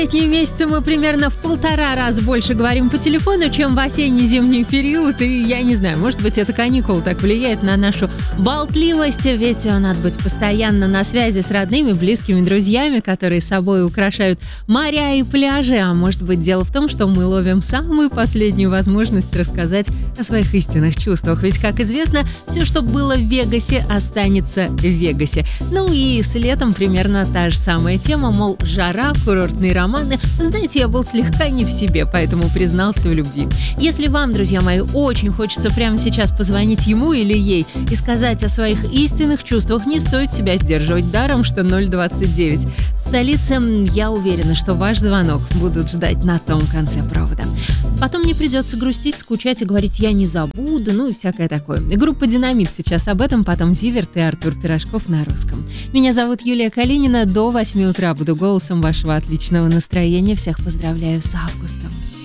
Летние месяцы мы примерно в 1,5 раза больше говорим по телефону, чем в осенне-зимний период. И я не знаю, может быть, это каникулы так влияет на нашу болтливость, ведь надо быть постоянно на связи с родными, близкими, друзьями, которые собой украшают моря и пляжи. А может быть, дело в том, что мы ловим самую последнюю возможность рассказать о своих истинных чувствах. Ведь, как известно, все, что было в Вегасе, останется в Вегасе. Ну и с летом примерно та же самая тема, мол, жара, курортные романы. Знаете, я был слегка не в себе, поэтому признался в любви. Если вам, друзья мои, очень хочется прямо сейчас позвонить ему или ей и сказать о своих истинных чувствах, не стоит себя сдерживать, даром, что 029. В столице, я уверена, что ваш звонок будут ждать на том конце провода. Потом не придется грустить, скучать и говорить «я не забуду», ну и всякое такое. Группа «Динамит» сейчас об этом, потом Зиверт и Артур Пирожков на русском. Меня зовут Юлия Калинина. До 8 утра буду голосом вашего отличного настроения. Всех поздравляю с августом.